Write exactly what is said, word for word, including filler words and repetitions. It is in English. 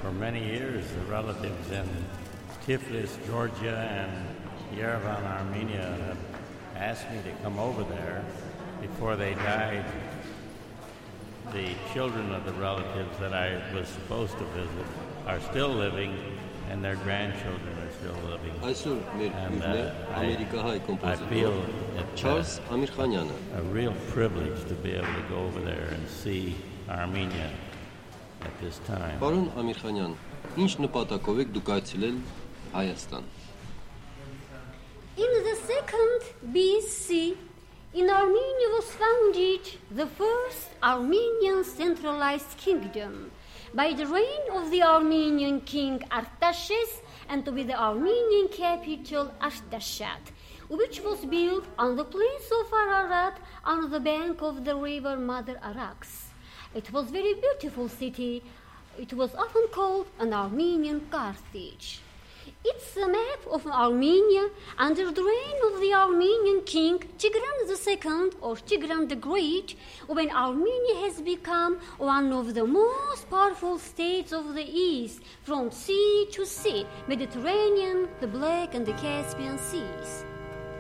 for many years, the relatives in Tiflis, Georgia, and Yerevan, Armenia, have asked me to come over there before they died. The children of the relatives that I was supposed to visit are still living, and their grandchildren are still living. Այսօր մեր հյուրն է ամերիկահայ I կոմպոզիտոր feel it's Չարլզ Ամիրխանյանը։ a real privilege to be able to go over there and see Armenia at this time. Պարոն Ամիրխանյան, ինչ նպատակով եք դուք այցելել Հայաստան։ In the second B C, in Armenia was founded the first Armenian centralized kingdom by the reign of the Armenian king Artaxerxes and with the Armenian capital Artashat, which was built on the plains of Ararat on the bank of the river Mother Arax. It was a very beautiful city. It was often called an Armenian Carthage. It's a map of Armenia under the reign of the Armenian king Tigran the Second or Tigran the Great, when Armenia has become one of the most powerful states of the East, from sea to sea, Mediterranean, the Black and the Caspian seas.